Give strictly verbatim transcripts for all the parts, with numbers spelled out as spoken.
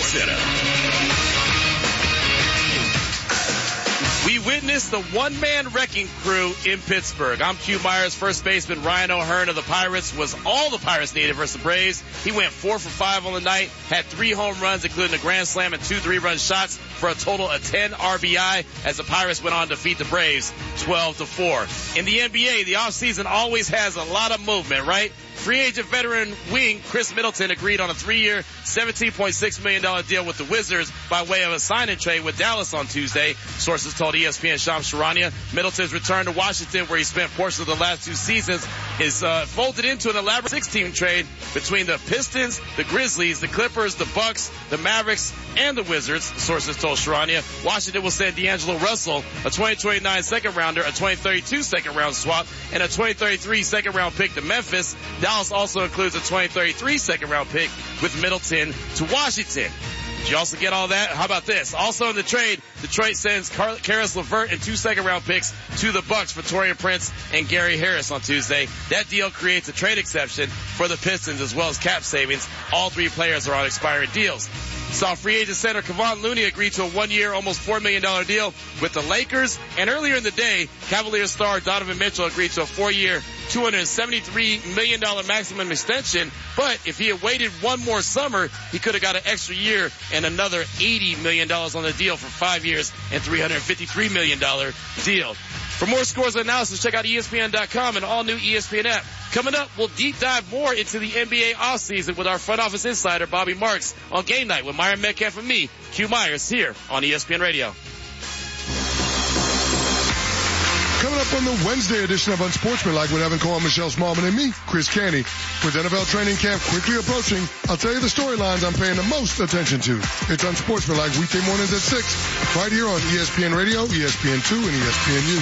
Center. We witnessed the one-man wrecking crew in Pittsburgh. I'm Q Myers. First baseman Ryan O'Hearn of the Pirates was all the Pirates needed versus the Braves. He went four for five on the night, had three home runs, including a grand slam and two three-run shots for a total of ten R B I as the Pirates went on to defeat the Braves twelve to four. In the N B A, the offseason always has a lot of movement, right? Free agent veteran wing Chris Middleton agreed on a three-year, seventeen point six million dollars deal with the Wizards by way of a sign-and trade with Dallas on Tuesday. Sources told E S P N Shams Charania Middleton's return to Washington, where he spent portions of the last two seasons, is uh, folded into an elaborate six-team trade between the Pistons, the Grizzlies, the Clippers, the Bucks, the Mavericks, and the Wizards. Sources told Charania Washington will send D'Angelo Russell a twenty twenty-nine second-rounder, a twenty thirty-two second-round swap, and a twenty thirty-three second-round pick to Memphis. Dallas also includes a twenty thirty-three second-round pick with Middleton to Washington. Did you also get all that? How about this? Also in the trade, Detroit sends Car- Karis LeVert and two second-round picks to the Bucks for Taurean Prince and Gary Harris on Tuesday. That deal creates a trade exception for the Pistons as well as cap savings. All three players are on expiring deals. Saw free agent center Kevon Looney agree to a one-year, almost four million dollars deal with the Lakers. And earlier in the day, Cavaliers star Donovan Mitchell agreed to a four-year, two hundred seventy-three million dollars maximum extension. But if he had waited one more summer, he could have got an extra year and another eighty million dollars on the deal for five years and three hundred fifty-three million dollars deal. For more scores and analysis, check out E S P N dot com and all new E S P N app. Coming up, we'll deep dive more into the N B A offseason with our front office insider, Bobby Marks, on Game Night with Myron Metcalf and me, Q Myers, here on E S P N Radio. Coming up on the Wednesday edition of Unsportsmanlike with Evan Cohen, Michelle Smallman, and me, Chris Canty. With N F L training camp quickly approaching, I'll tell you the storylines I'm paying the most attention to. It's Unsportsmanlike weekday mornings at six, right here on E S P N Radio, E S P N two, and E S P N U.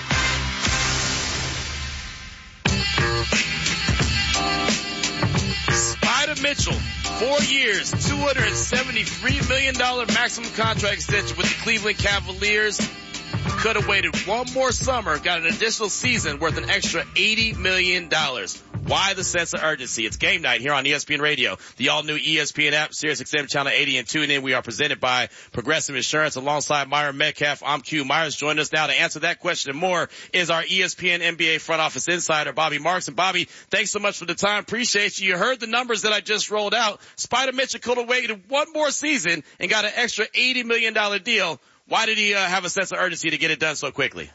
Spider Mitchell, four years, two hundred seventy-three million dollars maximum contract extension with the Cleveland Cavaliers. Could have waited one more summer, got an additional season worth an extra eighty million dollars. Why the sense of urgency? It's Game Night here on E S P N Radio, the all-new E S P N app, Sirius X M Channel eighty, and tune in. We are presented by Progressive Insurance alongside Myron Metcalf. I'm Q Myers. Joining us now to answer that question and more is our E S P N N B A front office insider, Bobby Marks. And Bobby, thanks so much for the time. Appreciate you. You heard the numbers that I just rolled out. Spider Mitchell could have waited one more season and got an extra eighty million dollars deal. Why did he uh, have a sense of urgency to get it done so quickly?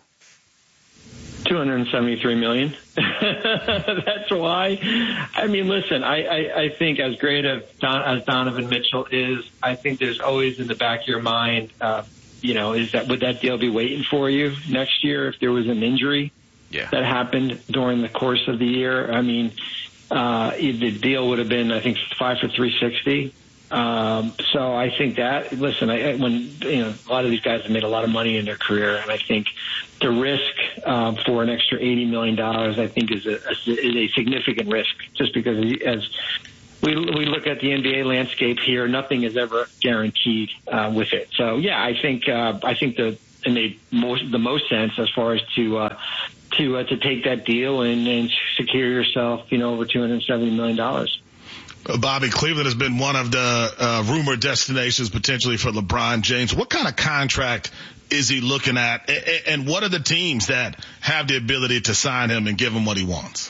two hundred seventy-three million dollars. That's why. I mean, listen, I, I, I think as great as, Don, as Donovan Mitchell is, I think there's always in the back of your mind, uh, you know, is that would that deal be waiting for you next year if there was an injury yeah. that happened during the course of the year? I mean, uh, the deal would have been, I think, five for three sixty. Um, so I think that, listen, I, when, you know, a lot of these guys have made a lot of money in their career, and I think the risk, um, for an extra eighty million dollars, I think is a, is a significant risk, just because as we, we look at the N B A landscape here, nothing is ever guaranteed, uh, with it. So yeah, I think, uh, I think the, it made most, the most sense as far as to, uh, to, uh, to take that deal and, and secure yourself, you know, over two hundred seventy million dollars. Bobby, Cleveland has been one of the uh, rumored destinations potentially for LeBron James. What kind of contract is he looking at, and what are the teams that have the ability to sign him and give him what he wants?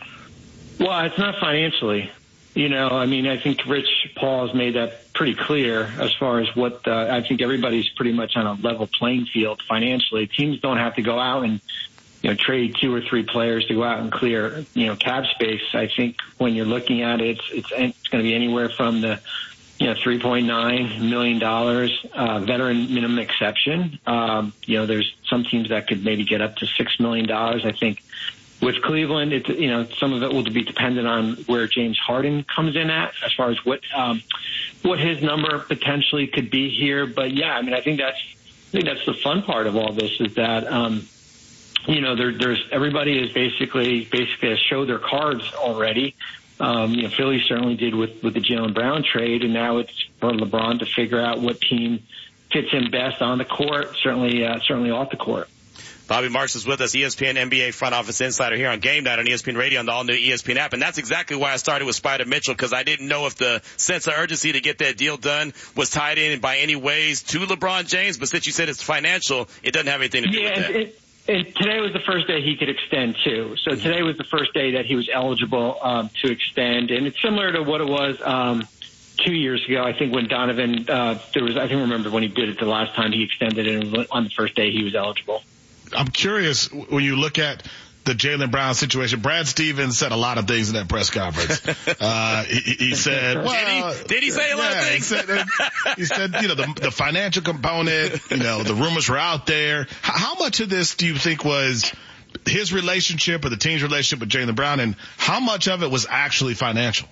Well, it's not financially. You know, I mean, I think Rich Paul has made that pretty clear as far as what uh, I think everybody's pretty much on a level playing field financially. Teams don't have to go out and you know, trade two or three players to go out and clear, you know, cap space. I think when you're looking at it, it's, it's, it's going to be anywhere from the, you know, three point nine million dollars, uh, veteran minimum exception. Um, you know, there's some teams that could maybe get up to six million dollars. I think with Cleveland, it, you know, some of it will be dependent on where James Harden comes in at as far as what, um, what his number potentially could be here. But yeah, I mean, I think that's, I think that's the fun part of all this is that, um, you know, there, there's everybody is basically basically has showed their cards already. Um, you know, Philly certainly did with, with the Jaylen Brown trade, and now it's for LeBron to figure out what team fits him best on the court, certainly uh, certainly off the court. Bobby Marks is with us, E S P N N B A front office insider here on Game Night on E S P N Radio on the all-new E S P N app. And that's exactly why I started with Spider Mitchell, because I didn't know if the sense of urgency to get that deal done was tied in by any ways to LeBron James. But since you said it's financial, it doesn't have anything to do yeah, with that. It, and today was the first day he could extend, too. So today was the first day that he was eligible um, to extend. And it's similar to what it was um, two years ago, I think, when Donovan, uh, there was, I can remember when he did it the last time he extended it, and on the first day he was eligible. I'm curious, when you look at the Jaylen Brown situation, Brad Stevens said a lot of things in that press conference. Uh, he, he said, well, did he, did he say a lot yeah, of things? He said, he said, you know, the, the financial component, you know, the rumors were out there. How much of this do you think was his relationship or the team's relationship with Jaylen Brown, and how much of it was actually financial?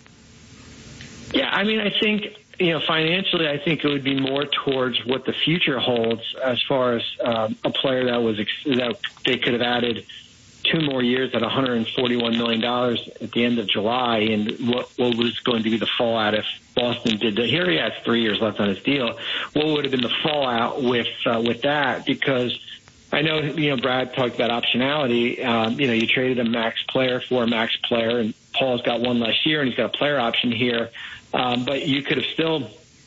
Yeah, I mean, I think, you know, financially, I think it would be more towards what the future holds as far as um, a player that was ex- that they could have added two more years at one hundred forty-one million dollars at the end of July, and what, what was going to be the fallout if Boston did that. Here he has three years left on his deal. What would have been the fallout with uh, with that? Because I know, you know, Brad talked about optionality. Um, you know, you traded a max player for a max player, and Paul's got one last year, and he's got a player option here. Um, but you could have still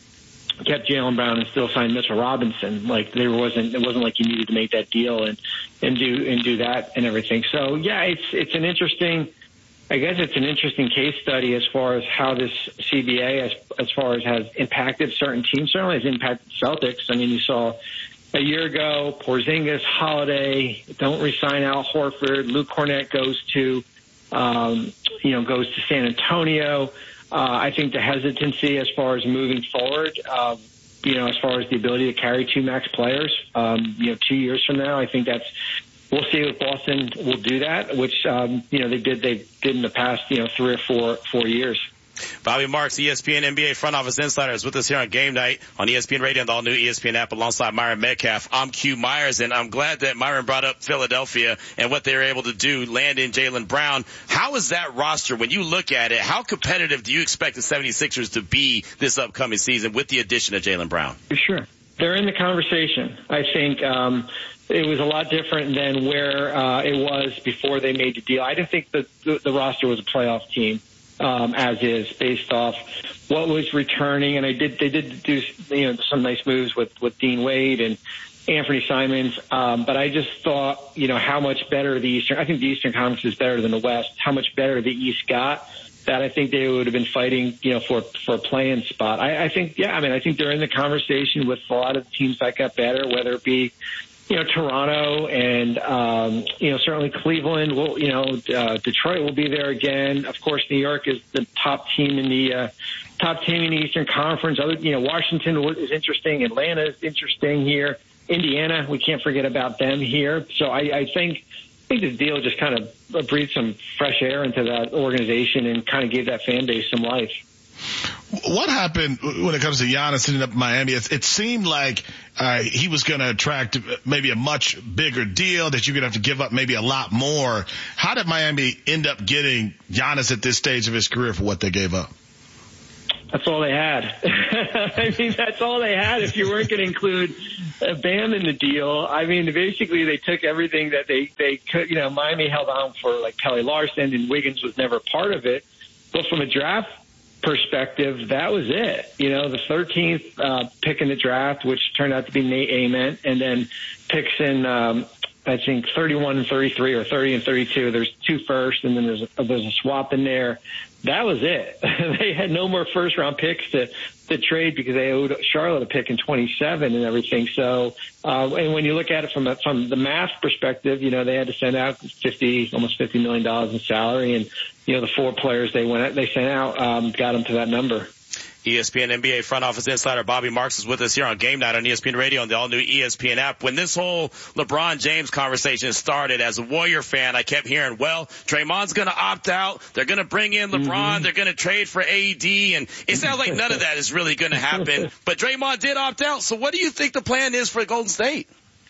kept Jaylen Brown and still signed Mitchell Robinson. Like there wasn't, it wasn't like you needed to make that deal and, and do, and do that and everything. So yeah, it's, it's an interesting, I guess it's an interesting case study as far as how this C B A, as, as far as has impacted certain teams, certainly has impacted Celtics. I mean, you saw a year ago, Porzingis, Holiday, don't resign Al Horford. Luke Cornett goes to, um, you know, goes to San Antonio. Uh, I think the hesitancy as far as moving forward, um, you know, as far as the ability to carry two max players, um, you know, two years from now, I think that's, we'll see if Boston will do that, which, um, you know, they did, they did in the past, you know, three or four, four years. Bobby Marks, E S P N N B A front office insider, is with us here on Game Night on E S P N Radio and the all-new E S P N app alongside Myron Metcalf. I'm Q Myers, and I'm glad that Myron brought up Philadelphia and what they were able to do, land in Jaylen Brown. How is that roster, when you look at it, how competitive do you expect the seventy-sixers to be this upcoming season with the addition of Jaylen Brown? For sure. They're in the conversation. I think um, it was a lot different than where uh, it was before they made the deal. I didn't think that the, the roster was a playoff team. Um, as is, based off what was returning, and I did. They did do, you know, some nice moves with with Dean Wade and Anthony Simons. Um, but I just thought, you know, how much better the Eastern. I think the Eastern Conference is better than the West. How much better the East got. That I think they would have been fighting, you know, for for a play-in spot. I, I think, yeah, I mean, I think they're in the conversation with a lot of the teams that got better, whether it be, you know, Toronto and, um, you know, certainly Cleveland will, you know, uh, Detroit will be there again. Of course, New York is the top team in the, uh, top team in the Eastern Conference. Other, you know, Washington is interesting. Atlanta is interesting here. Indiana, we can't forget about them here. So I, I think, I think this deal just kind of breathed some fresh air into that organization and kind of gave that fan base some life. What happened when it comes to Giannis ending up in Miami? It, it seemed like uh, he was going to attract maybe a much bigger deal, that you're going to have to give up maybe a lot more. How did Miami end up getting Giannis at this stage of his career for what they gave up? That's all they had. I mean, that's all they had if you weren't going to include Bam in the deal. I mean, basically they took everything that they, they could. You know, Miami held on for like Pele Larson, and Wiggins was never part of it. But from a draft perspective, that was it. You know, the thirteenth uh, pick in the draft, which turned out to be Nate Ament, and then picks in, um, I think, thirty-one and thirty-three or thirty and thirty-two. There's two first, and then there's a, there's a swap in there. That was it. They had no more first round picks to, to trade because they owed Charlotte a pick in twenty-seven and everything. So, uh, and when you look at it from a, from the math perspective, you know, they had to send out fifty, almost fifty million dollars in salary, and, you know, the four players they went, they sent out, um, got them to that number. E S P N N B A front office insider Bobby Marks is with us here on Game Night on E S P N Radio and the all-new E S P N app. When this whole LeBron James conversation started, as a Warrior fan, I kept hearing, well, Draymond's going to opt out. They're going to bring in LeBron. Mm-hmm. They're going to trade for A D. And it sounds like none of that is really going to happen. But Draymond did opt out. So what do you think the plan is for Golden State?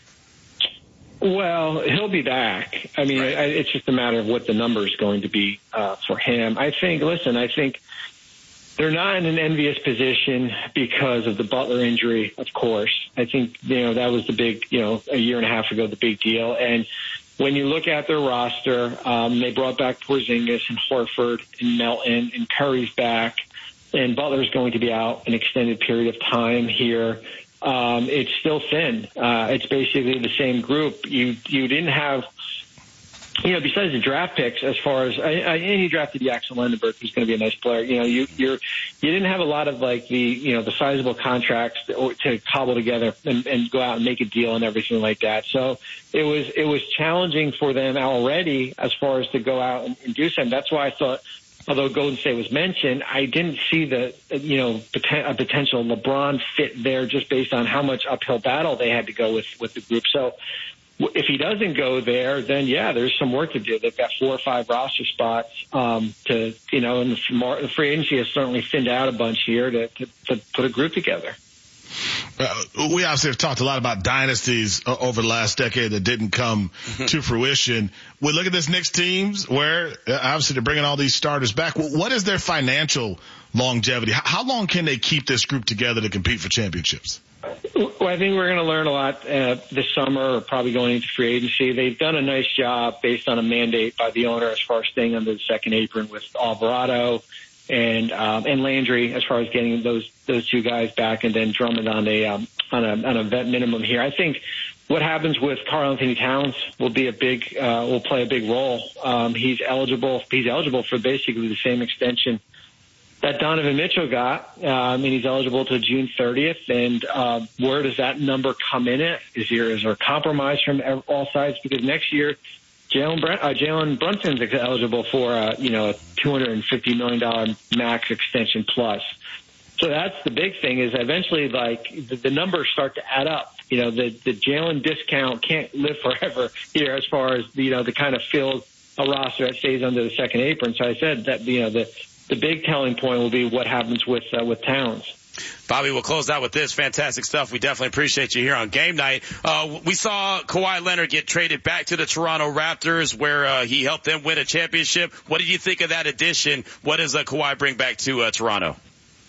Well, he'll be back. I mean, right. It's just a matter of what the number is going to be uh, for him. I think, listen, I think They're not in an envious position because of the Butler injury, of course. I think, you know, that was the big, you know, a year and a half ago, the big deal. And when you look at their roster, um, they brought back Porzingis and Horford and Melton, and Curry's back, and Butler's going to be out an extended period of time here. Um, it's still thin. Uh, it's basically the same group. You, you didn't have, you know, besides the draft picks, as far as, I, I, and you drafted Jackson Lendenberg, who's going to be a nice player. You know, you, you're, you didn't have a lot of like the, you know, the sizable contracts to, to cobble together and, and go out and make a deal and everything like that. So it was, it was challenging for them already as far as to go out and, and do something. That's why I thought, although Golden State was mentioned, I didn't see the, you know, a potential LeBron fit there just based on how much uphill battle they had to go with, with the group. So, if he doesn't go there, then yeah, there's some work to do. They've got four or five roster spots um, to, you know, and the free agency has certainly thinned out a bunch here to, to, to put a group together. Uh, we obviously have talked a lot about dynasties uh, over the last decade that didn't come to fruition. We look at this Knicks teams where uh, obviously they're bringing all these starters back. Well, what is their financial longevity? How, how long can they keep this group together to compete for championships? Well, I think we're going to learn a lot uh, this summer, or probably going into free agency. They've done a nice job based on a mandate by the owner as far as staying under the second apron with Alvarado and um, and Landry, as far as getting those those two guys back, and then Drummond on a um, on a on a vet minimum here. I think what happens with Karl-Anthony Towns will be a big uh, will play a big role. Um, he's eligible. He's eligible for basically the same extension that Donovan Mitchell got. Um, and he's eligible to June thirtieth. And uh, where does that number come in at? Is there is there a compromise from all sides? Because next year, Jalen Brun- uh, Jalen Brunson's eligible for uh, you know a two hundred fifty million dollars max extension plus. So that's the big thing, is eventually, like, the, the numbers start to add up. You know, the, the Jalen discount can't live forever here as far as, you know, the kind of fill a roster that stays under the second apron. So I said that, you know, the, the big telling point will be what happens with, uh, with Towns. Bobby, we'll close out with this. Fantastic stuff. We definitely appreciate you here on Game Night. Uh, we saw Kawhi Leonard get traded back to the Toronto Raptors, where uh, he helped them win a championship. What did you think of that addition? What does uh, Kawhi bring back to uh, Toronto?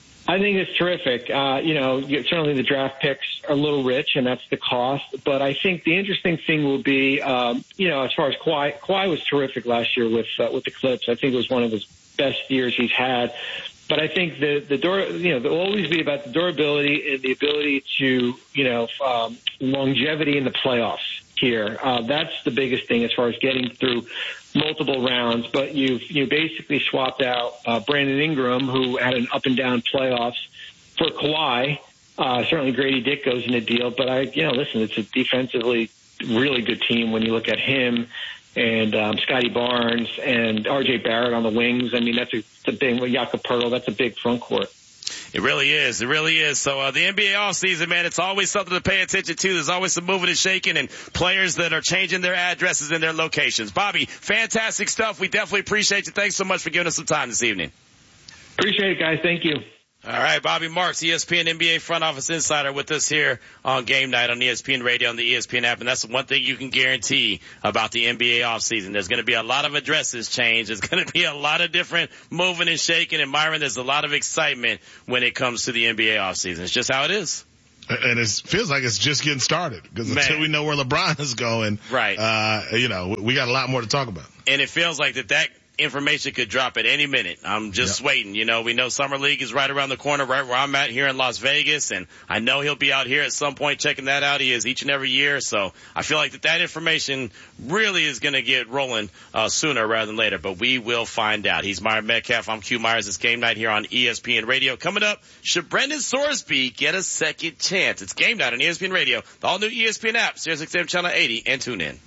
I think it's terrific. Uh, you know, certainly the draft picks are a little rich, and that's the cost. But I think the interesting thing will be, um, you know, as far as Kawhi, Kawhi was terrific last year with uh, with the Clips. I think it was one of his best years he's had. But I think the the door, you know, there'll always be about the durability and the ability to, you know, um, longevity in the playoffs here. Uh, that's the biggest thing as far as getting through multiple rounds. But you've you basically swapped out uh, Brandon Ingram, who had an up and down playoffs, for Kawhi. Uh, certainly Grady Dick goes in the deal, but I, you know, listen, it's a defensively really good team when you look at him. And um, Scotty Barnes and R J Barrett on the wings. I mean, that's a, a big, Jakob Poeltl, that's a big front court. It really is. It really is. So uh, the N B A offseason, man, it's always something to pay attention to. There's always some moving and shaking and players that are changing their addresses and their locations. Bobby, fantastic stuff. We definitely appreciate you. Thanks so much for giving us some time this evening. Appreciate it, guys. Thank you. All right, Bobby Marks, E S P N N B A front office insider, with us here on Game Night on E S P N Radio and the E S P N app. And that's one thing you can guarantee about the N B A offseason. There's going to be a lot of addresses changed. There's going to be a lot of different moving and shaking. And, Myron, there's a lot of excitement when it comes to the N B A offseason. It's just how it is. And it feels like it's just getting started, because until we know where LeBron is going, right? Uh, you know, we got a lot more to talk about. And it feels like that that information could drop at any minute. I'm just yep. waiting. You know, we know Summer League is right around the corner, right where I'm at here in Las Vegas, and I know he'll be out here at some point checking that out. He is each and every year. So I feel like that that information really is going to get rolling uh, sooner rather than later, but we will find out. He's Myron Metcalf. I'm Q Myers. It's Game Night here on E S P N Radio. Coming up, should Brendan Sorsby get a second chance? It's Game Night on E S P N Radio, the all-new E S P N app, Sirius X M Channel eighty, and tune in.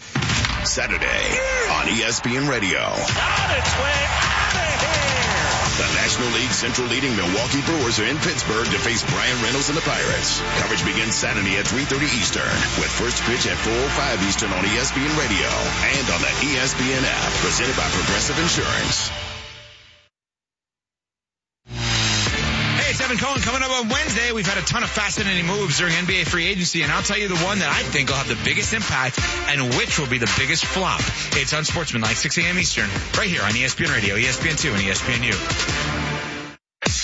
Saturday on E S P N Radio. On its way out of here. The National League Central leading Milwaukee Brewers are in Pittsburgh to face Brian Reynolds and the Pirates. Coverage begins Saturday at three thirty Eastern, with first pitch at four oh five Eastern on E S P N Radio and on the E S P N app, presented by Progressive Insurance. It's Evan Cohen coming up on Wednesday. We've had a ton of fascinating moves during N B A free agency, and I'll tell you the one that I think will have the biggest impact and which will be the biggest flop. It's Unsportsmanlike, six a.m. Eastern, right here on E S P N Radio, E S P N two, and E S P N U.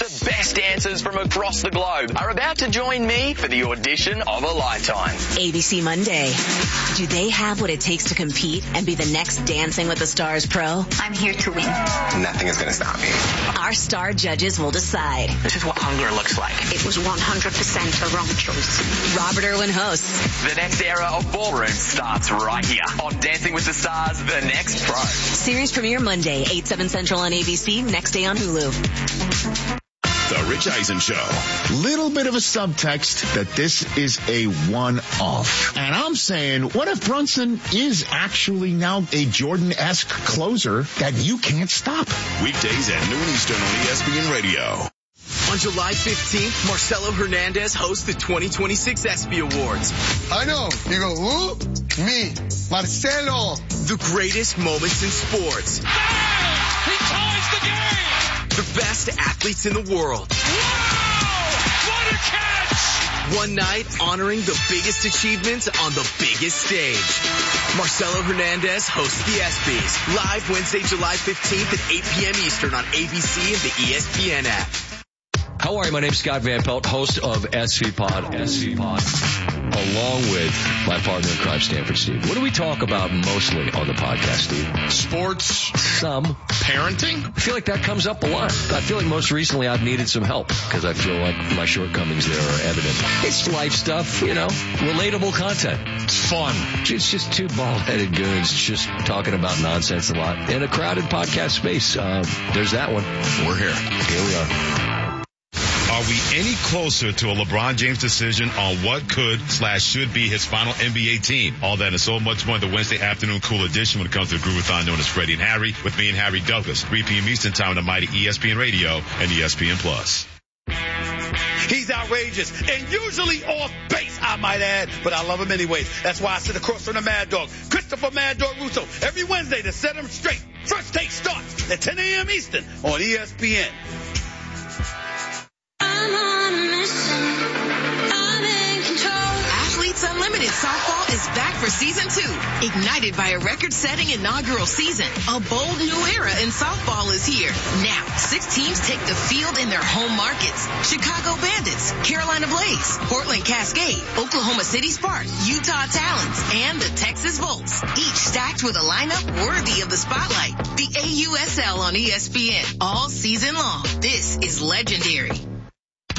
best dancers from across the globe are about to join me for the audition of a lifetime. A B C Monday. Do they have what it takes to compete and be the next Dancing with the Stars pro? I'm here to win. Nothing is going to stop me. Our star judges will decide. This is what hunger looks like. It was one hundred percent a wrong choice. Robert Irwin hosts. The next era of ballroom starts right here on Dancing with the Stars, The Next Pro. Series premiere Monday, eight, seven Central on A B C, next day on Hulu. The Rich Eisen Show. Little bit of a subtext that this is a one-off. And I'm saying, what if Brunson is actually now a Jordan-esque closer that you can't stop? Weekdays at noon Eastern on E S P N Radio. On July fifteenth, Marcelo Hernandez hosts the twenty twenty-six ESPY Awards. I know. You go, who? Me. Marcelo. The greatest moments in sports. Ah! He ties the game! The best athletes in the world. Wow! What a catch! One night honoring the biggest achievements on the biggest stage. Marcelo Hernandez hosts the ESPYs. Live Wednesday, July fifteenth at eight p.m. Eastern on A B C and the E S P N app. How are you? My name's Scott Van Pelt, host of S V Pod, S V Pod, along with my partner in crime, Stanford Steve. What do we talk about mostly on the podcast, Steve? Sports. Some. Parenting. I feel like that comes up a lot. I feel like most recently I've needed some help because I feel like my shortcomings there are evident. It's life stuff, you know, relatable content. It's fun. It's just two bald-headed goons just talking about nonsense a lot in a crowded podcast space. Uh, there's that one. We're here. Here we are. Are we any closer to a LeBron James decision on what could slash should be his final N B A team? All that and so much more in the Wednesday afternoon cool edition when it comes to the Groovathon known as Freddie and Harry with me and Harry Douglas. three p.m. Eastern time on the mighty E S P N Radio and E S P N Plus. He's outrageous and usually off base, I might add, but I love him anyways. That's why I sit across from the Mad Dog, Christopher Mad Dog Russo, every Wednesday to set him straight. First Take starts at ten a.m. Eastern on E S P N. Athletes Unlimited Softball is back for season two. Ignited by a record-setting inaugural season, a bold new era in softball is here. Now, six teams take the field in their home markets. Chicago Bandits, Carolina Blaze, Portland Cascade, Oklahoma City Sparks, Utah Talons, and the Texas Volts. Each stacked with a lineup worthy of the spotlight. The A U S L on E S P N all season long. This is legendary.